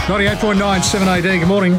98.9 7AD. Good morning.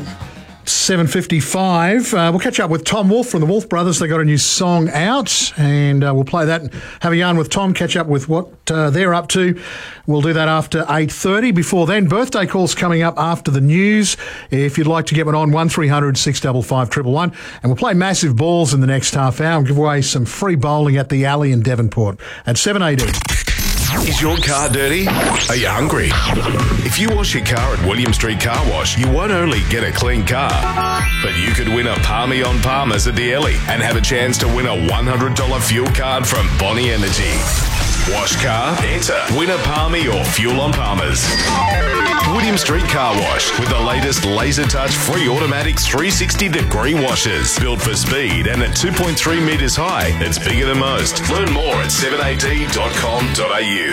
7:55. We'll catch up with Tom Wolfe from the Wolfe Brothers. They got a new song out, and we'll play that and have a yarn with Tom, catch up with what they're up to. We'll do that after 8:30. Before then, birthday calls coming up after the news. If you'd like to get one on, 1300 655 111. And we'll play massive balls in the next half hour and give away some free bowling at the Alley in Devonport at 7AD. Is your car dirty? Are you hungry? If you wash your car at William Street Car Wash, you won't only get a clean car, but you could win a Palmy on Palmers at the Ellie and have a chance to win a $100 fuel card from Bonnie Energy. Wash car, enter, win a Palmy or fuel on Palmers. William Street Car Wash with the latest laser touch free automatic 360-degree washers. Built for speed and at 2.3 metres high, it's bigger than most. Learn more at 7ad.com.au.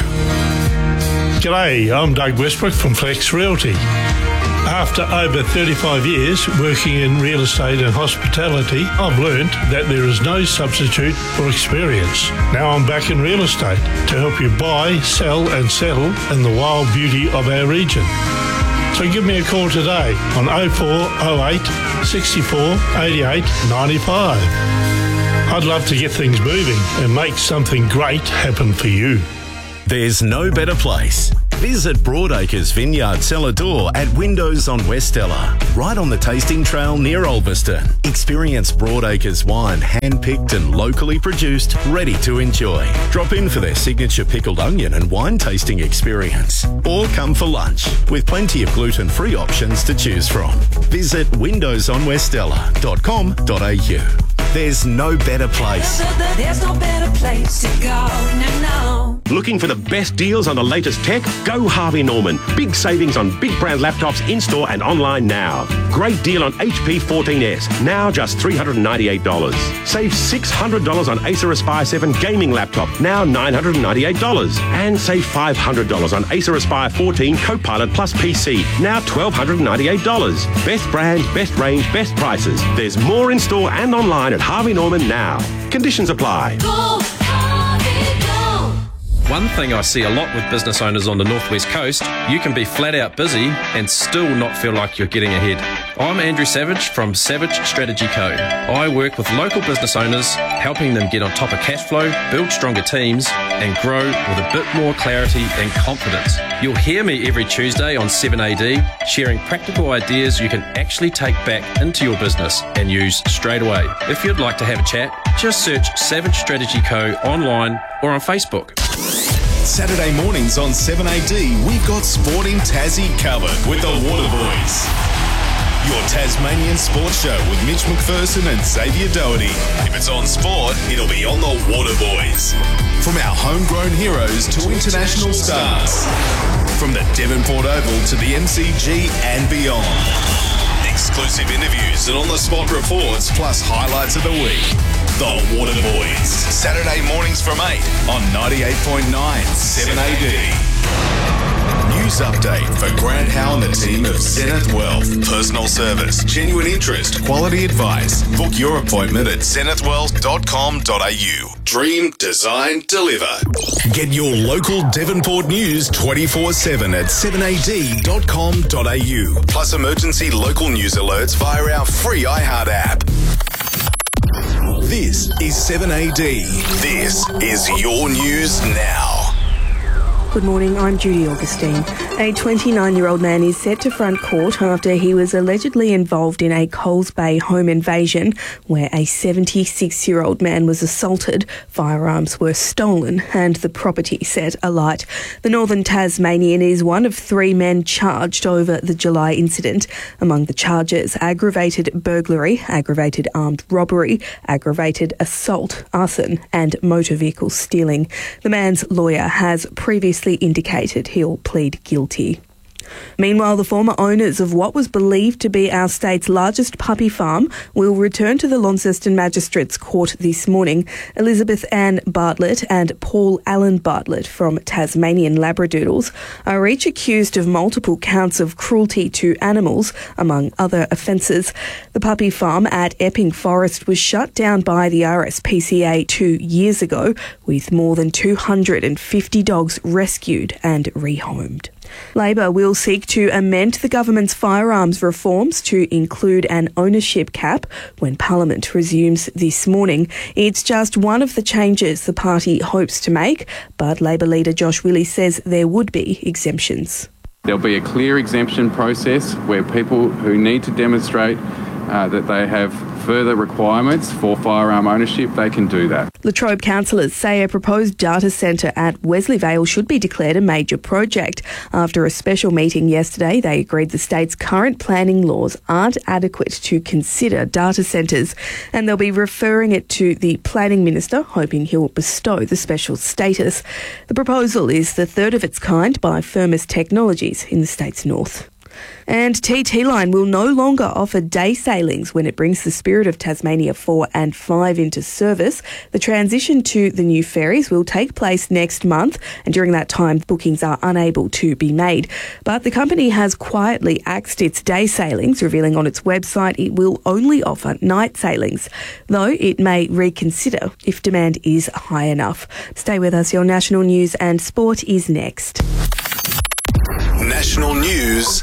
G'day, I'm Doug Westbrook from Flex Realty. After over 35 years working in real estate and hospitality, I've learnt that there is no substitute for experience. Now I'm back in real estate to help you buy, sell and settle in the wild beauty of our region. So give me a call today on 0408 64 88 95. I'd love to get things moving and make something great happen for you. There's no better place. Visit Broadacres Vineyard Cellar Door at Windows on Westella, right on the tasting trail near Ulverston. Experience Broadacres wine, hand-picked and locally produced, ready to enjoy. Drop in for their signature pickled onion and wine tasting experience. Or come for lunch, with plenty of gluten-free options to choose from. Visit windowsonwestella.com.au. There's no better place. There's no better place to go. No. Looking for the best deals on the latest tech? Go Harvey Norman. Big savings on big brand laptops in-store and online now. Great deal on HP 14S, now just $398. Save $600 on Acer Aspire 7 gaming laptop, now $998. And save $500 on Acer Aspire 14 Copilot Plus PC, now $1,298. Best brand, best range, best prices. There's more in-store and online at Harvey Norman now. Conditions apply. Go, Harvey, go. One thing I see a lot with business owners on the Northwest Coast, you can be flat out busy and still not feel like you're getting ahead. I'm Andrew Savage from Savage Strategy Co. I work with local business owners, helping them get on top of cash flow, build stronger teams, and grow with a bit more clarity and confidence. You'll hear me every Tuesday on 7AD, sharing practical ideas you can actually take back into your business and use straight away. If you'd like to have a chat, just search Savage Strategy Co. online or on Facebook. Saturday mornings on 7AD, we've got Sporting Tassie covered with the Waterboys. Your Tasmanian sports show with Mitch McPherson and Xavier Doherty. If it's on sport, it'll be on the Waterboys. From our homegrown heroes to international stars. From the Devonport Oval to the MCG and beyond. Exclusive interviews and on-the-spot reports, plus highlights of the week. The Waterboys. Saturday mornings from 8 on 98.9 7AD. News update for Grant Howe and the team of Zenith Wealth. Personal service, genuine interest, quality advice. Book your appointment at zenithwealth.com.au. Dream, design, deliver. Get your local Devonport news 24/7 at 7ad.com.au. Plus emergency local news alerts via our free iHeart app. This is 7AD. This is your news now. Good morning, I'm Judy Augustine. A 29-year-old man is set to front court after he was allegedly involved in a Coles Bay home invasion where a 76-year-old man was assaulted, firearms were stolen and the property set alight. The Northern Tasmanian is one of 3 men charged over the July incident. Among the charges, aggravated burglary, aggravated armed robbery, aggravated assault, arson and motor vehicle stealing. The man's lawyer has previously indicated he'll plead guilty. Meanwhile, the former owners of what was believed to be our state's largest puppy farm will return to the Launceston Magistrates Court this morning. Elizabeth Ann Bartlett and Paul Allen Bartlett from Tasmanian Labradoodles are each accused of multiple counts of cruelty to animals, among other offences. The puppy farm at Epping Forest was shut down by the RSPCA 2 years ago, with more than 250 dogs rescued and rehomed. Labor will seek to amend the government's firearms reforms to include an ownership cap when Parliament resumes this morning. It's just one of the changes the party hopes to make, but Labor leader Josh Willey says there would be exemptions. There'll be a clear exemption process where people who need to demonstrate that they have further requirements for firearm ownership, they can do that. Latrobe councillors say a proposed data centre at Wesleyvale should be declared a major project. After a special meeting yesterday, they agreed the state's current planning laws aren't adequate to consider data centres, and they'll be referring it to the planning minister, hoping he'll bestow the special status. The proposal is the third of its kind by Firmus Technologies in the state's north. And TT Line will no longer offer day sailings when it brings the Spirit of Tasmania 4 and 5 into service. The transition to the new ferries will take place next month, and during that time, bookings are unable to be made. But the company has quietly axed its day sailings, revealing on its website it will only offer night sailings, though it may reconsider if demand is high enough. Stay with us. Your national news and sport is next. National news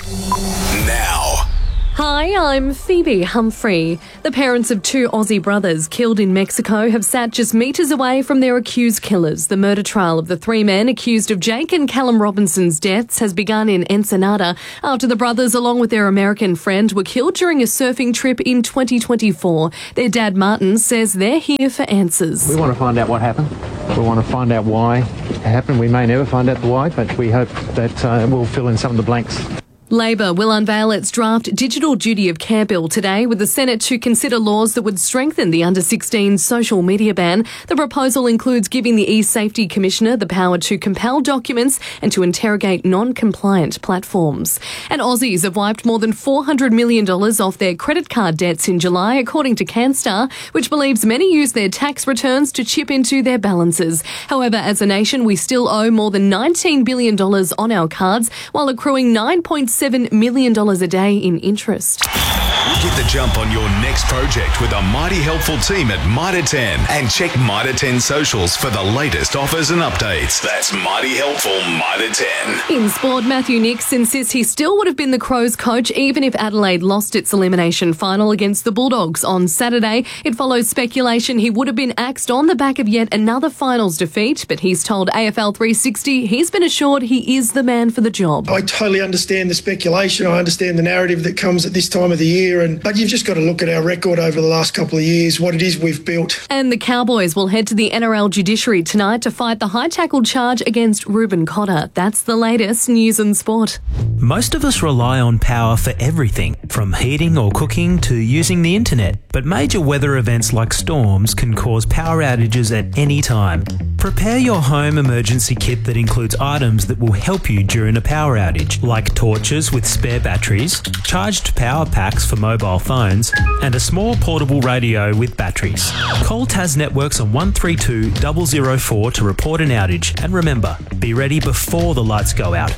now. Hi, I'm Phoebe Humphrey. The parents of two Aussie brothers killed in Mexico have sat just metres away from their accused killers. The murder trial of the three men accused of Jake and Callum Robinson's deaths has begun in Ensenada after the brothers, along with their American friend, were killed during a surfing trip in 2024. Their dad, Martin, says they're here for answers. We want to find out what happened. We want to find out why it happened. We may never find out the why, but we hope that we'll fill in some of the blanks. Labor will unveil its draft Digital Duty of Care bill today, with the Senate to consider laws that would strengthen the under-16 social media ban. The proposal includes giving the eSafety Commissioner the power to compel documents and to interrogate non-compliant platforms. And Aussies have wiped more than $400 million off their credit card debts in July, according to Canstar, which believes many use their tax returns to chip into their balances. However, as a nation, we still owe more than $19 billion on our cards, while accruing $9.7 million a day in interest. Get the jump on your next project with a mighty helpful team at Mitre 10 and check Mitre 10 socials for the latest offers and updates. That's mighty helpful Mitre 10. In sport, Matthew Nicks insists he still would have been the Crows coach even if Adelaide lost its elimination final against the Bulldogs on Saturday. It follows speculation he would have been axed on the back of yet another finals defeat, but he's told AFL 360 he's been assured he is the man for the job. I totally understand the speculation. I understand the narrative that comes at this time of the year, but you've just got to look at our record over the last couple of years, what it is we've built. And the Cowboys will head to the NRL judiciary tonight to fight the high tackle charge against Ruben Cotter. That's the latest news and sport. Most of us rely on power for everything, from heating or cooking to using the internet. But major weather events like storms can cause power outages at any time. Prepare your home emergency kit that includes items that will help you during a power outage, like torches with spare batteries, charged power packs for mobile phones, and a small portable radio with batteries. Call Tas Networks on 132 004 to report an outage, and remember, be ready before the lights go out.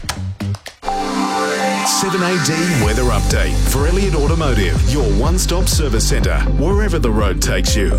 7AD Weather Update for Elliott Automotive, your one-stop service centre, wherever the road takes you.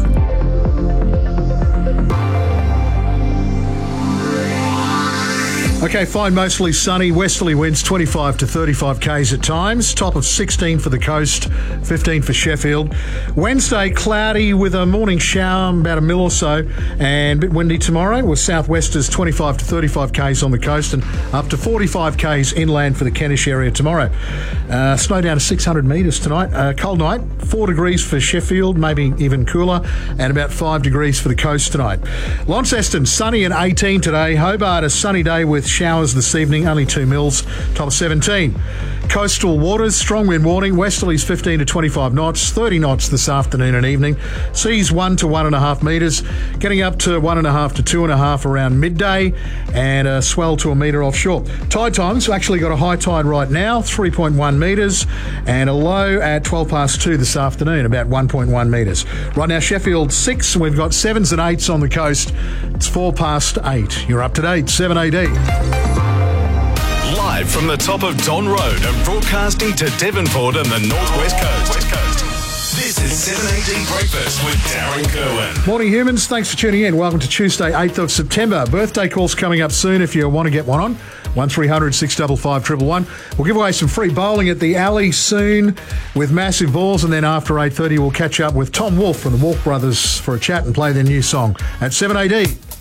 Okay, fine, mostly sunny. Westerly winds 25 to 35 k's at times. Top of 16 for the coast, 15 for Sheffield. Wednesday, cloudy with a morning shower, about a mil or so, and a bit windy tomorrow with southwesters 25 to 35 k's on the coast and up to 45 k's inland for the Kentish area tomorrow. Snow down to 600 metres tonight. Cold night, 4 degrees for Sheffield, maybe even cooler, and about 5 degrees for the coast tonight. Launceston, sunny and 18 today. Hobart, a sunny day with showers this evening, only 2 mils, top of 17. Coastal waters, strong wind warning, westerlies 15 to 25 knots, 30 knots this afternoon and evening. Seas 1 to 1.5 metres, getting up to 1.5 to 2.5 around midday, and a swell to a metre offshore. Tide times, we've actually got a high tide right now, 3.1 metres, and a low at 12 past 2 this afternoon, about 1.1 metres. Right now, Sheffield 6, and we've got 7s and 8s on the coast. It's 4 past 8. You're up to date, 7AD. Live from the top of Don Road and broadcasting to Devonport and the North West Coast. This is 7AD Breakfast with Darren Kerwin. Morning, humans. Thanks for tuning in. Welcome to Tuesday, 8th of September. Birthday calls coming up soon if you want to get one on. 1300 655 111. We'll give away some free bowling at the Alley soon with massive balls, and then after 8:30 we'll catch up with Tom Wolfe from the Wolfe Brothers for a chat and play their new song at 7AD.